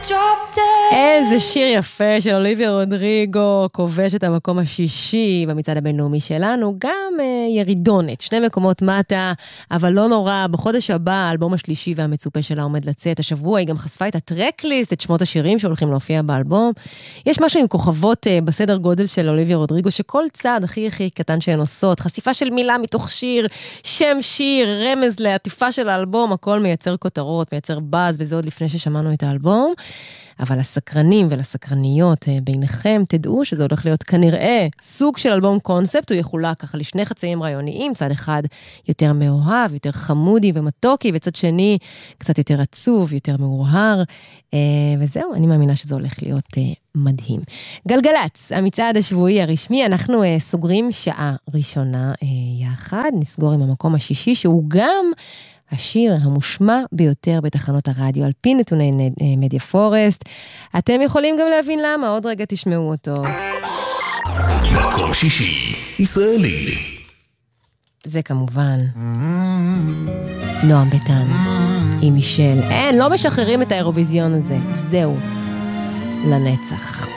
איזה שיר יפה של אוליביה רודריגו, כובש את המקום השישי במצעד הבינלאומי שלנו, גם ירידונת, 2 מקומות מטה, אבל לא נורא, בחודש הבא האלבום השלישי והמצופה שלה עומד לצאת, השבוע היא גם חשפה את הטרקליסט, את שמות השירים שהולכים להופיע באלבום, יש משהו עם כוכבות בסדר גודל של אוליביה רודריגו, שכל צעד הכי קטן שהן עושות, חשיפה של מילה מתוך שיר, שם שיר, רמז לעטיפה של האלבום, הכל מייצר כותרות, מייצר באז, וזה עוד לפני ששמענו את האלבום, אבל לסקרנים ולסקרניות ביניכם, תדעו שזה הולך להיות כנראה סוג של אלבום קונספט, הוא יחולק ככה לשני חצאים רעיוניים, צד אחד יותר מאוהב, יותר חמודי ומתוקי, וצד שני קצת יותר עצוב, יותר מאוהר, וזהו, אני מאמינה שזה הולך להיות מדהים. גלגלץ, המצעד השבועי הרשמי, אנחנו סוגרים שעה ראשונה יחד, נסגור עם המקום השישי, שהוא גם השיר המושמע ביותר בתחנות הרדיו, על פי נתוני מדיה פורסט. אתם יכולים גם להבין למה, עוד רגע תשמעו אותו. מקום שישי, ישראלי. זה כמובן נועם ביטן עם מישל. אין, לא משחררים את האירוויזיון הזה. זהו, לנצח.